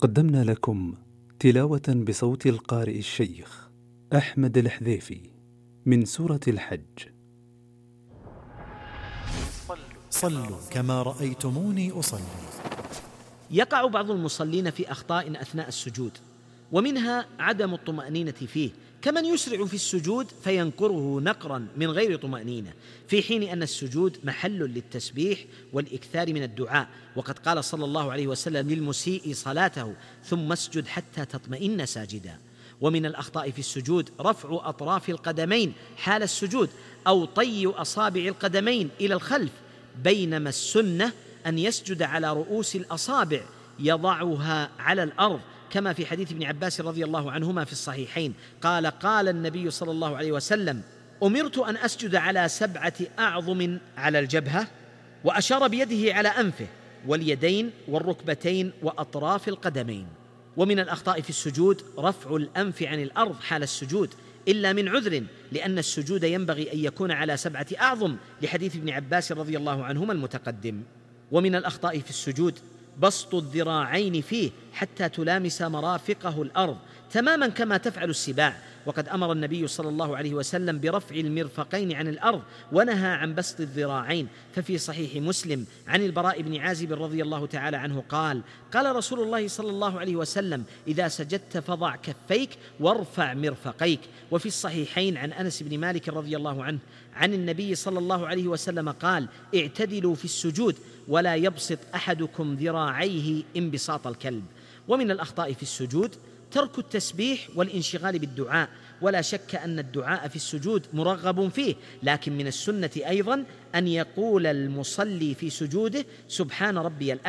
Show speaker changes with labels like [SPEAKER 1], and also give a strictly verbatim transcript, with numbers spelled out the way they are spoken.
[SPEAKER 1] قدمنا لكم تلاوة بصوت القارئ الشيخ أحمد الحذيفي من سورة الحج.
[SPEAKER 2] صلوا كما رأيتموني أصلي.
[SPEAKER 3] يقع بعض المصلين في أخطاء أثناء السجود، ومنها عدم الطمأنينة فيه، كمن يسرع في السجود فينقره نقرا من غير طمأنينة، في حين أن السجود محل للتسبيح والإكثار من الدعاء، وقد قال صلى الله عليه وسلم للمسيء صلاته: ثم اسجد حتى تطمئن ساجدا. ومن الأخطاء في السجود رفع أطراف القدمين حال السجود، أو طي أصابع القدمين إلى الخلف، بينما السنة أن يسجد على رؤوس الأصابع يضعها على الأرض، كما في حديث ابن عباس رضي الله عنهما في الصحيحين قال: قال النبي صلى الله عليه وسلم: أمرت أن أسجد على سبعة أعظم على الجبهة، وأشار بيده على أنفه واليدين والركبتين وأطراف القدمين. ومن الأخطاء في السجود رفع الأنف عن الأرض حال السجود، إلا من عذر، لأن السجود ينبغي أن يكون على سبعة أعظم، لحديث ابن عباس رضي الله عنهما المتقدم. ومن الأخطاء في السجود بسط الذراعين فيه حتى تلامس مرافقه الأرض، تماما كما تفعل السباع، وقد أمر النبي صلى الله عليه وسلم برفع المرفقين عن الأرض، ونهى عن بسط الذراعين. ففي صحيح مسلم عن البراء بن عازب رضي الله تعالى عنه قال: قال رسول الله صلى الله عليه وسلم: إذا سجدت فضع كفيك وارفع مرفقيك. وفي الصحيحين عن أنس بن مالك رضي الله عنه عن النبي صلى الله عليه وسلم قال: اعتدلوا في السجود ولا يبسط أحدكم ذراعيه انبساط الكلب. ومن الأخطاء في السجود ترك التسبيح والانشغال بالدعاء، ولا شك أن الدعاء في السجود مرغب فيه، لكن من السنة أيضا أن يقول المصلي في سجوده: سبحان ربي الأعلى.